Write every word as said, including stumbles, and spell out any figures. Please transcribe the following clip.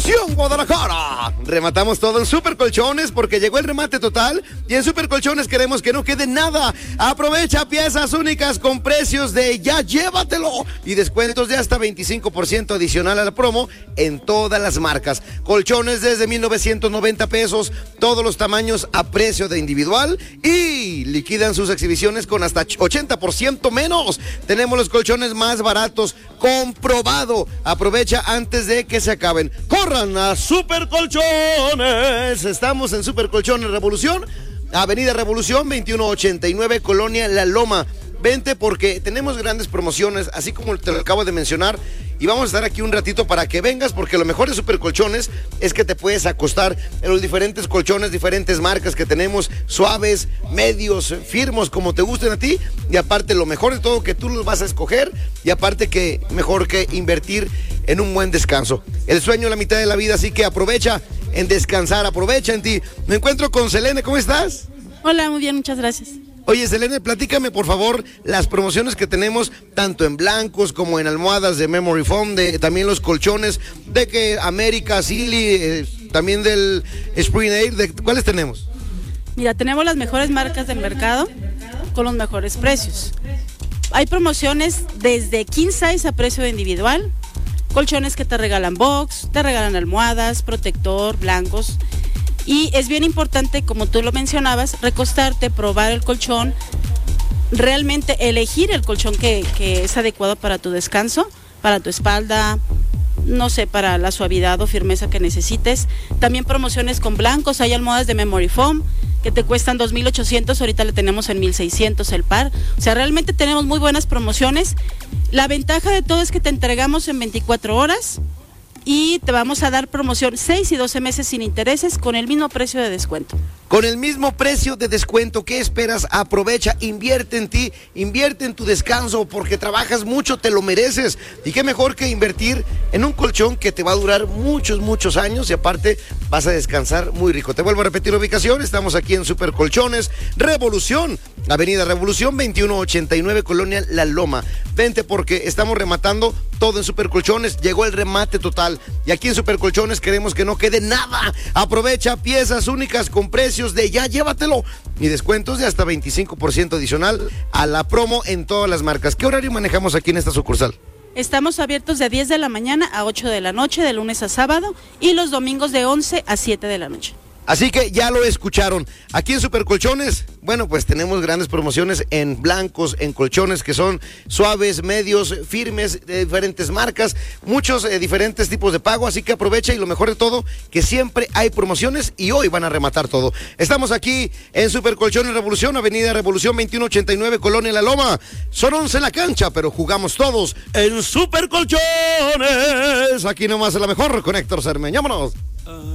Revolución Guadalajara. Rematamos todo en Super Colchones porque llegó el remate total y en Super Colchones queremos que no quede nada. Aprovecha piezas únicas con precios de ya llévatelo y descuentos de hasta veinticinco por ciento adicional a la promo en todas las marcas. Colchones desde mil novecientos noventa pesos, todos los tamaños a precio de individual y liquidan sus exhibiciones con hasta ochenta por ciento menos. Tenemos los colchones más baratos, comprobado. Aprovecha antes de que se acaben. Corran a Super Colchones. Estamos en Super Colchones Revolución, Avenida Revolución veintiuno ochenta y nueve, Colonia La Loma. Vente porque tenemos grandes promociones, así como te lo acabo de mencionar, y vamos a estar aquí un ratito para que vengas, porque lo mejor de Super Colchones es que te puedes acostar en los diferentes colchones, diferentes marcas que tenemos, suaves, medios, firmes, como te gusten a ti, y aparte lo mejor de todo que tú los vas a escoger, y aparte que mejor que invertir en un buen descanso. El sueño es la mitad de la vida, así que aprovecha en descansar, aprovecha en ti. Me encuentro con Selene, ¿cómo estás? Hola, muy bien, muchas gracias. Oye, Selene, platícame por favor las promociones que tenemos tanto en blancos como en almohadas de Memory Foam, de también los colchones de que América, Silly, eh, también del Spring Air, de, ¿cuáles tenemos? Mira, tenemos las mejores marcas del mercado con los mejores precios. Hay promociones desde king size a precio de individual, colchones que te regalan box, te regalan almohadas, protector, blancos. Y es bien importante, como tú lo mencionabas, recostarte, probar el colchón, realmente elegir el colchón que, que es adecuado para tu descanso, para tu espalda, no sé, para la suavidad o firmeza que necesites. También promociones con blancos, hay almohadas de Memory Foam que te cuestan dos mil ochocientos, ahorita le tenemos en mil seiscientos el par. O sea, realmente tenemos muy buenas promociones. La ventaja de todo es que te entregamos en veinticuatro horas. Y te vamos a dar promoción seis y doce meses sin intereses con el mismo precio de descuento. Con el mismo precio de descuento, ¿qué esperas? Aprovecha, invierte en ti, invierte en tu descanso, porque trabajas mucho, te lo mereces. Y qué mejor que invertir en un colchón que te va a durar muchos, muchos años y aparte vas a descansar muy rico. Te vuelvo a repetir la ubicación, estamos aquí en Super Colchones Revolución, Avenida Revolución veintiuno ochenta y nueve, Colonia La Loma. Vente porque estamos rematando todo en Super Colchones, llegó el remate total. Y aquí en Super Colchones queremos que no quede nada. Aprovecha piezas únicas con precios de ya llévatelo y descuentos de hasta veinticinco por ciento adicional a la promo en todas las marcas. ¿Qué horario manejamos aquí en esta sucursal? Estamos abiertos de diez de la mañana a ocho de la noche, de lunes a sábado, y los domingos de once a siete de la noche. Así que ya lo escucharon. Aquí en Super Colchones, bueno, pues tenemos grandes promociones en blancos, en colchones que son suaves, medios, firmes, de diferentes marcas, muchos eh, diferentes tipos de pago, así que aprovecha y lo mejor de todo, que siempre hay promociones y hoy van a rematar todo. Estamos aquí en Super Colchones Revolución, Avenida Revolución veintiuno ochenta y nueve, Colonia La Loma. Son once en la cancha, pero jugamos todos en Super Colchones. Aquí nomás la mejor con Héctor Cermeño. Vámonos.